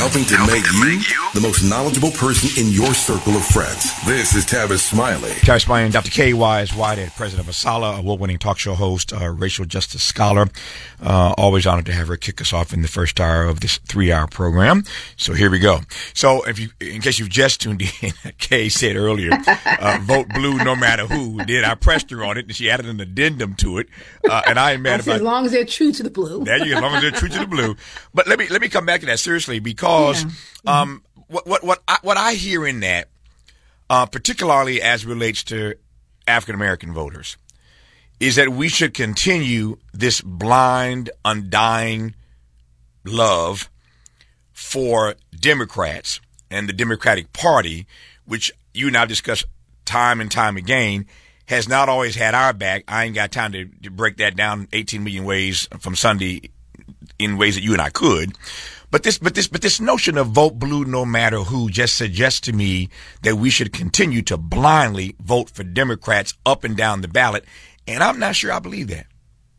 helping to make you the most knowledgeable person in your circle of friends. This is Tavis Smiley. Tavis Smiley and Dr. K. Wise Whitehead, president of ASALH, award-winning talk show host, racial justice scholar. Always honored to have her kick us off in the first hour of this 3-hour program. So here we go. So in case you've just tuned in, Kay said earlier, vote blue no matter who. Then I pressed her on it, and she added an addendum to it. And I ain't mad about it. As long as they're true to the blue. There you go. As long as they're true to the blue. But let me come back to that seriously, because what I hear in that, particularly as it relates to African American voters, is that we should continue this blind, undying love for Democrats and the Democratic Party, which you and I have discussed time and time again, has not always had our back. I ain't got time to break that down 18 million ways from Sunday in ways that you and I could. But this notion of vote blue no matter who just suggests to me that we should continue to blindly vote for Democrats up and down the ballot. And I'm not sure I believe that.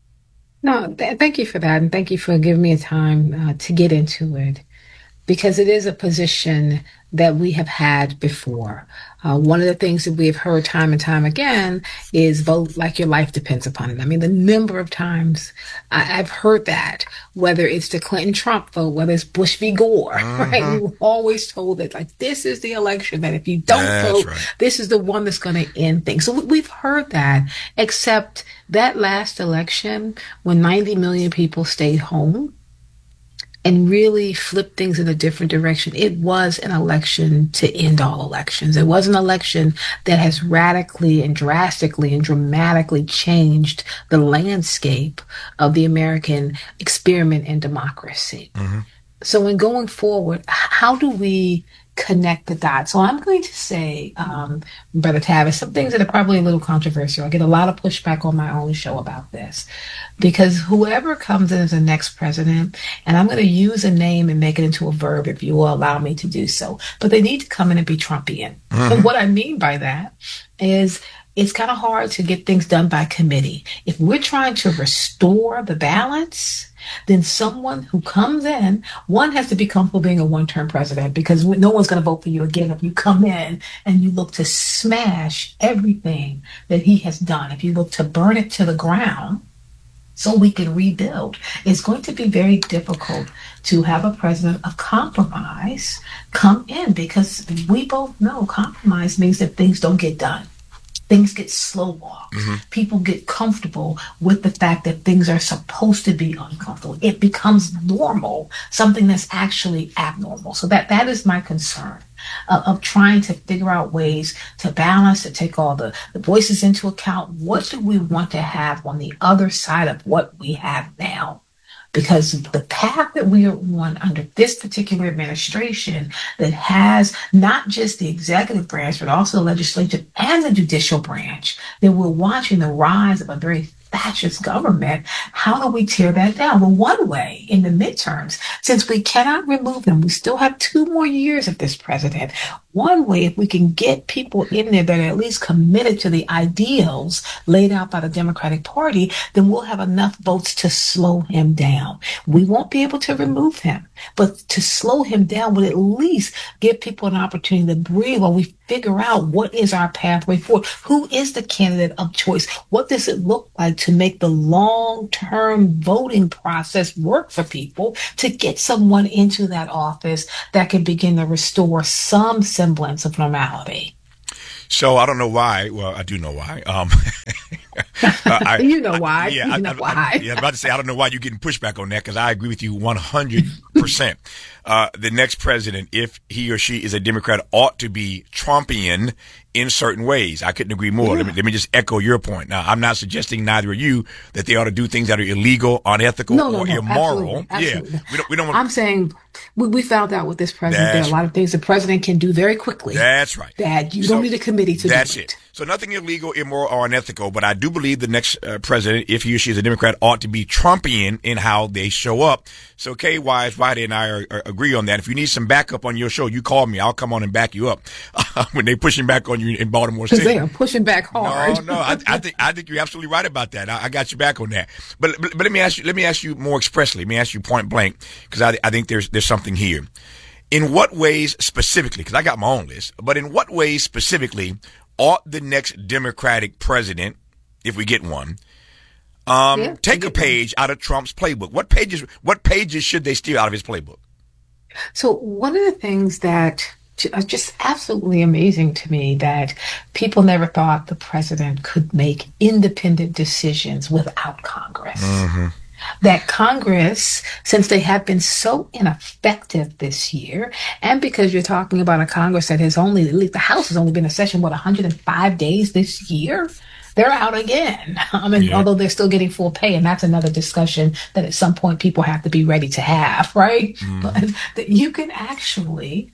No, thank you for that. And thank you for giving me a time to get into it, because it is a position that we have had before. One of the things that we have heard time and time again is vote like your life depends upon it. I mean, the number of times I've heard that, whether it's the Clinton-Trump vote, whether it's Bush v. Gore, right? We were always told that, like, this is the election, that if you don't vote, this is the one that's going to end things. So we've heard that, except that last election, when 90 million people stayed home and really flip things in a different direction. It was an election to end all elections. It was an election that has radically and drastically and dramatically changed the landscape of the American experiment in democracy. Mm-hmm. So in going forward, how do we connect the dots? So I'm going to say, Brother Tavis, some things that are probably a little controversial. I get a lot of pushback on my own show about this, because whoever comes in as the next president, and I'm going to use a name and make it into a verb if you will allow me to do so, but they need to come in and be Trumpian. Mm-hmm. And what I mean by that is it's kind of hard to get things done by committee. If we're trying to restore the balance, then someone who comes in, one has to be comfortable being a one-term president, because no one's going to vote for you again if you come in and you look to smash everything that he has done. If you look to burn it to the ground so we can rebuild, it's going to be very difficult to have a president of compromise come in, because we both know compromise means that things don't get done. Things get slow walked. Mm-hmm. People get comfortable with the fact that things are supposed to be uncomfortable. It becomes normal, something that's actually abnormal. So that is my concern of trying to figure out ways to balance, to take all the voices into account. What do we want to have on the other side of what we have now? Because the path that we are on under this particular administration, that has not just the executive branch, but also the legislative and the judicial branch, that we're watching the rise of a very fascist government. How do we tear that down? Well, one way in the midterms, since we cannot remove them, we still have 2 more years of this president. One way, if we can get people in there that are at least committed to the ideals laid out by the Democratic Party, then we'll have enough votes to slow him down. We won't be able to remove him, but to slow him down would at least give people an opportunity to breathe while we figure out what is our pathway forward. Who is the candidate of choice? What does it look like to make the long-term voting process work for people, to get someone into that office that can begin to restore some semblance of normality? So I don't know why. Well, I do know why. You know why. Yeah, you know why. I was about to say, I don't know why you're getting pushback on that, because I agree with you 100%. The next president, if he or she is a Democrat, ought to be Trumpian in certain ways. I couldn't agree more. Yeah. Let me just echo your point. Now, I'm not suggesting, neither are you, that they ought to do things that are illegal, unethical, or immoral. Absolutely. Yeah, we don't want. I'm saying we found out with this president, there are a lot of things the president can do very quickly. That's right. That you don't need a committee to do it. That's it. So nothing illegal, immoral, or unethical, but I do believe the next president, if he or she is a Democrat, ought to be Trumpian in how they show up. So Kay Wise Whitehead and I agree on that. If you need some backup on your show, you call me. I'll come on and back you up when they're pushing back on you in Baltimore City. Because they are pushing back hard. No, I think you're absolutely right about that. I got your back on that. But let me ask you more expressly. Let me ask you point blank, because I think there's something here. In what ways specifically, because I got my own list, but in what ways specifically ought the next Democratic president, if we get one, take a page out of Trump's playbook? What pages should they steal out of his playbook? So one of the things that are just absolutely amazing to me that people never thought the president could make independent decisions without Congress. Mm-hmm. That Congress, since they have been so ineffective this year, and because you're talking about a Congress that has the House has only been in session, 105 days this year? They're out again. Although they're still getting full pay, and that's another discussion that at some point people have to be ready to have, right? Mm. But that you can actually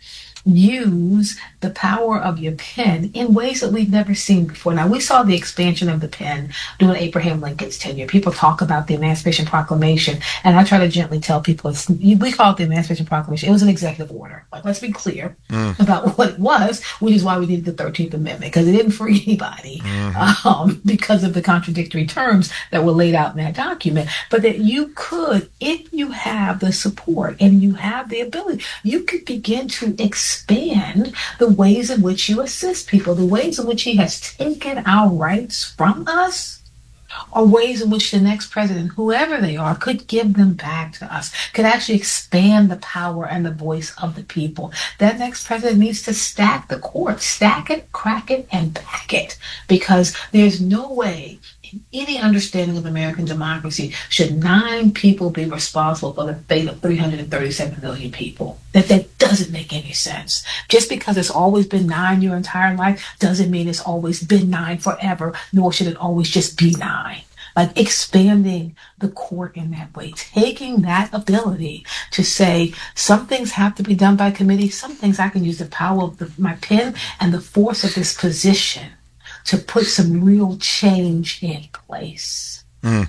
use the power of your pen in ways that we've never seen before. Now, we saw the expansion of the pen during Abraham Lincoln's tenure. People talk about the Emancipation Proclamation, and I try to gently tell people, we call it the Emancipation Proclamation. It was an executive order. Like, let's be clear about what it was, which is why we needed the 13th Amendment, because it didn't free anybody because of the contradictory terms that were laid out in that document. But that you could, if you have the support and you have the ability, you could begin to expand the ways in which you assist people, the ways in which he has taken our rights from us, or ways in which the next president, whoever they are, could give them back to us, could actually expand the power and the voice of the people. That next president needs to stack the court, stack it, crack it, and pack it, because there's no way in any understanding of American democracy should 9 people be responsible for the fate of 337 million people. That doesn't make any sense. Just because it's always been 9 your entire life doesn't mean it's always been 9 forever, nor should it always just be 9. Like expanding the court in that way, taking that ability to say some things have to be done by committee, some things I can use the power of my pen and the force of this position to put some real change in place. Mm.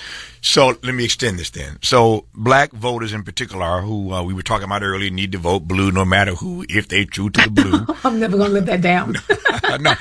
So let me extend this then. So black voters in particular, who we were talking about earlier, need to vote blue no matter who, if they're true to the blue. I'm never going to live that down. No,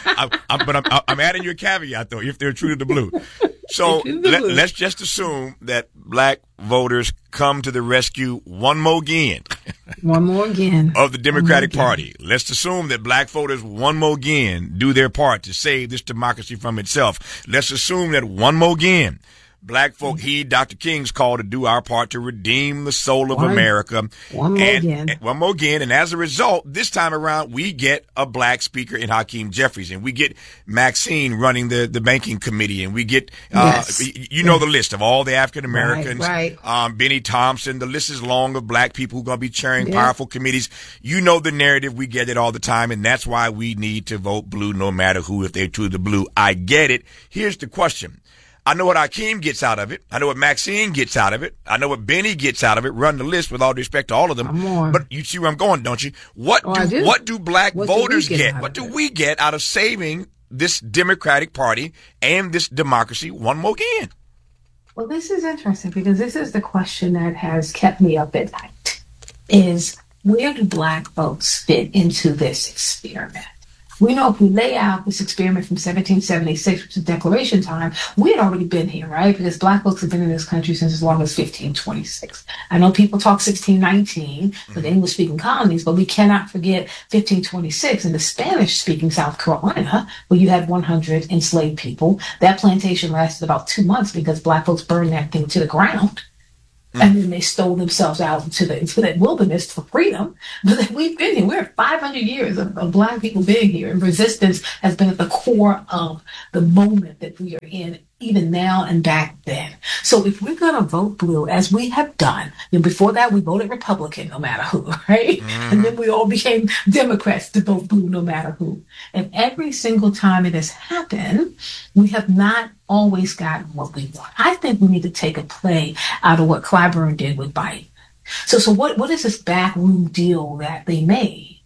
but I'm adding your caveat, though, if they're true to the blue. So let's just assume that black voters come to the rescue one more again. One more again. Of the Democratic Party. Let's assume that black voters one more again do their part to save this democracy from itself. Let's assume that one more again black folk heed Dr. King's call to do our part to redeem the soul of America. One more again. And as a result, this time around, we get a black speaker in Hakeem Jeffries, and we get Maxine running the banking committee, and we get, know the list of all the African Americans, right. Benny Thompson. The list is long of black people who are going to be chairing powerful committees. You know the narrative. We get it all the time, and that's why we need to vote blue no matter who, if they're true to the blue. I get it. Here's the question. I know what Hakeem gets out of it. I know what Maxine gets out of it. I know what Benny gets out of it. Run the list with all due respect to all of them. But you see where I'm going, don't you? What do black voters get? What do we get out of saving this Democratic Party and this democracy one more again? Well, this is interesting because this is the question that has kept me up at night, is where do black folks fit into this experiment? We know if we lay out this experiment from 1776, which is Declaration time, we had already been here, right? Because black folks have been in this country since as long as 1526. I know people talk 1619 for the English-speaking colonies, but we cannot forget 1526 in the Spanish-speaking South Carolina, where you had 100 enslaved people. That plantation lasted about 2 months because black folks burned that thing to the ground. And then they stole themselves out into that wilderness for freedom. But we've been here. We're 500 years of black people being here. And resistance has been at the core of the moment that we are in, even now and back then. So if we're going to vote blue, as we have done, and before that we voted Republican no matter who, right? And then we all became Democrats to vote blue no matter who. And every single time it has happened, we have not always gotten what we want. I think we need to take a play out of what Clyburn did with Biden. So what is this backroom deal that they made?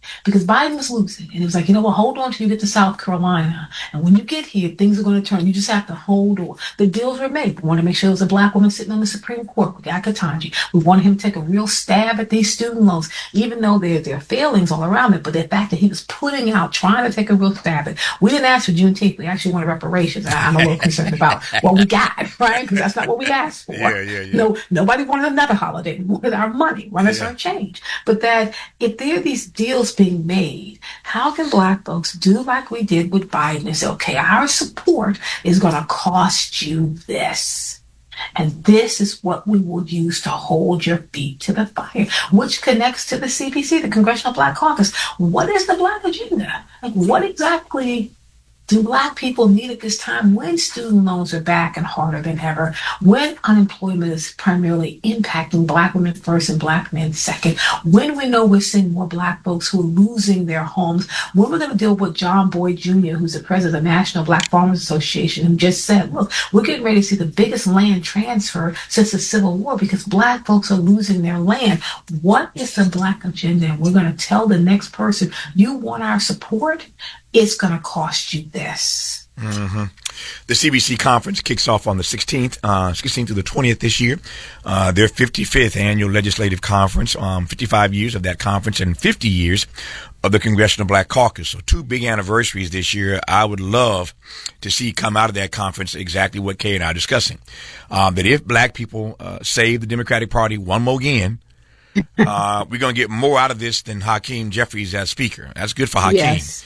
because Biden was losing. And it was like, you know what, hold on till you get to South Carolina. And when you get here, things are going to turn. You just have to hold on. The deals were made. We want to make sure there was a black woman sitting on the Supreme Court. We got Ketanji. We wanted him to take a real stab at these student loans, even though there are failings all around it. But the fact that he was putting out, trying to take a real stab at it. We didn't ask for Juneteenth. We actually wanted reparations. I'm a little concerned about what we got, right? Because that's not what we asked for. Yeah. No, nobody wanted another holiday. We wanted our money. We wanted our change. But that if there are these deals being made, how can black folks do like we did with Biden and say, okay, our support is going to cost you this. And this is what we will use to hold your feet to the fire, which connects to the CBC, the Congressional Black Caucus. What is the black agenda? Like, what exactly do black people need at this time when student loans are back and harder than ever, when unemployment is primarily impacting black women first and black men second, when we know we're seeing more black folks who are losing their homes, when we're going to deal with John Boyd Jr., who's the president of the National Black Farmers Association, who just said, look, we're getting ready to see the biggest land transfer since the Civil War because black folks are losing their land. What is the black agenda? And we're going to tell the next person, you want our support? It's going to cost you this. Mm-hmm. The CBC conference kicks off on the 16th through the 20th this year. Their 55th annual legislative conference, 55 years of that conference and 50 years of the Congressional Black Caucus. So 2 big anniversaries this year. I would love to see come out of that conference exactly what Kay and I are discussing. That if black people save the Democratic Party one more again, we're going to get more out of this than Hakeem Jeffries as Speaker. That's good for Hakeem. Yes.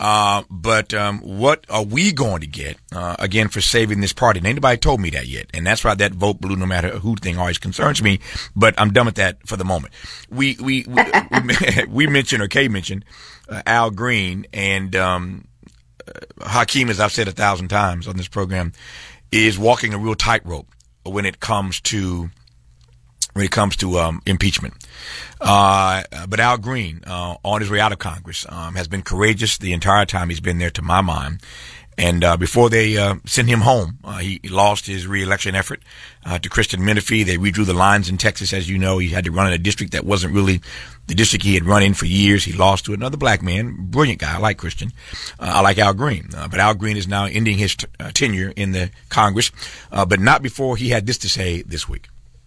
But what are we going to get, again, for saving this party? And anybody told me that yet. And that's why that vote blue, no matter who thing always concerns me. But I'm done with that for the moment. We mentioned, or Kay mentioned, Al Green, and, Hakeem, as I've said 1,000 times on this program, is walking a real tightrope when it comes to impeachment. But Al Green, on his way out of Congress, has been courageous the entire time he's been there, to my mind. And before they sent him home, he lost his re-election effort to Kristen Menifee. They redrew the lines in Texas. As you know, he had to run in a district that wasn't really the district he had run in for years. He lost to another black man, brilliant guy. I like Christian. I like Al Green. But Al Green is now ending his tenure in the Congress, but not before he had this to say this week.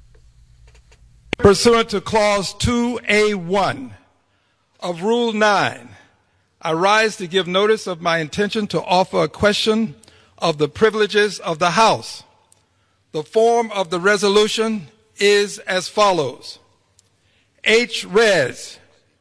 Pursuant to Clause 2A1 of Rule 9, I rise to give notice of my intention to offer a question of the privileges of the House. The form of the resolution is as follows. H. Res.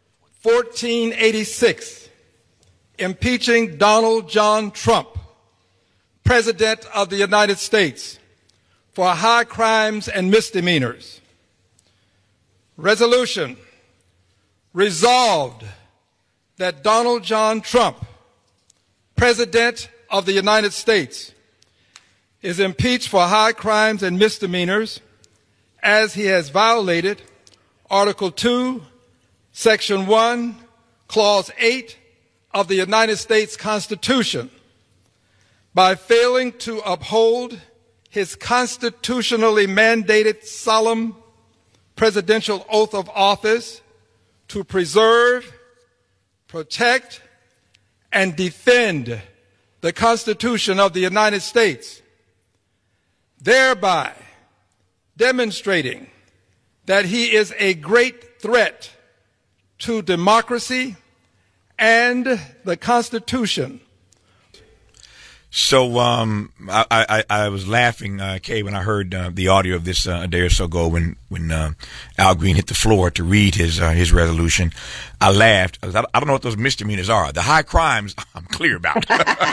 1486, impeaching Donald John Trump, President of the United States, for high crimes and misdemeanors. Resolution. Resolved that Donald John Trump, President of the United States, is impeached for high crimes and misdemeanors as he has violated Article 2, Section 1, Clause 8 of the United States Constitution by failing to uphold his constitutionally mandated solemn presidential oath of office to preserve, protect, and defend the Constitution of the United States, thereby demonstrating that he is a great threat to democracy and the Constitution. So I was laughing, Kay, when I heard the audio of this a day or so ago when Al Green hit the floor to read his resolution. I laughed. I don't know what those misdemeanors are. The high crimes, I'm clear about.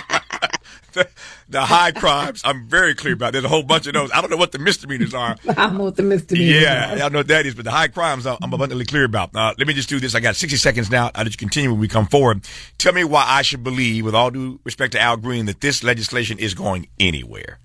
The high crimes, I'm very clear about. There's a whole bunch of those. I don't know what the misdemeanors are. I don't know what the misdemeanors are. I don't know what that is, but the high crimes I'm abundantly clear about. Let me just do this. I got 60 seconds now. I'll just continue when we come forward. Tell me why I should believe, with all due respect to Al Green, that this legislation is going anywhere.